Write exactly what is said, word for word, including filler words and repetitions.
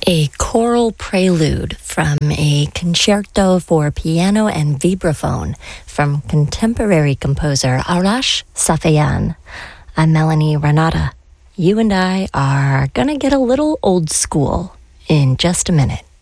A choral prelude from a concerto for piano and vibraphone from contemporary composer Arash Safeyan. I'm Melanie Renata. You and I are gonna get a little old school in just a minute.